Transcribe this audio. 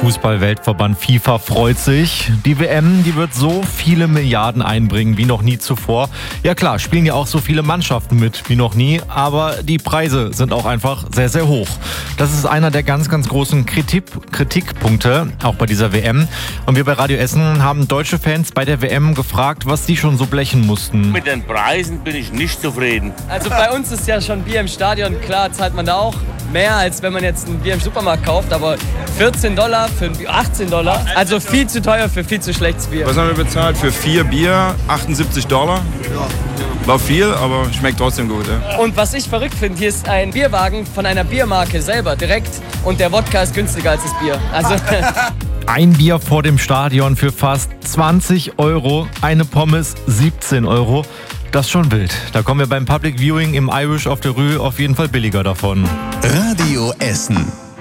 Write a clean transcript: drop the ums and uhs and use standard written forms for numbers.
Fußball-Weltverband FIFA freut sich. Die WM, die wird so viele Milliarden einbringen wie noch nie zuvor. Ja klar, spielen ja auch so viele Mannschaften mit wie noch nie, aber die Preise sind auch einfach sehr, sehr hoch. Das ist einer der ganz, ganz großen Kritikpunkte, auch bei dieser WM. Und wir bei Radio Essen haben deutsche Fans bei der WM gefragt, was die schon so blechen mussten. Mit den Preisen bin ich nicht zufrieden. Also bei uns ist ja schon Bier im Stadion, klar zahlt man da auch mehr, als wenn man jetzt ein Bier im Supermarkt kauft, aber $14 für ein Bier, $18, also viel zu teuer für viel zu schlechtes Bier. Was haben wir bezahlt? Für 4 Bier $78. War viel, aber schmeckt trotzdem gut. Ja. Und was ich verrückt finde, hier ist ein Bierwagen von einer Biermarke selber direkt und der Wodka ist günstiger als das Bier. Also Ein Bier vor dem Stadion für fast 20 €, eine Pommes 17 €. Das ist schon wild. Da kommen wir beim Public Viewing im Irish auf der Rue auf jeden Fall billiger davon. Radio Essen.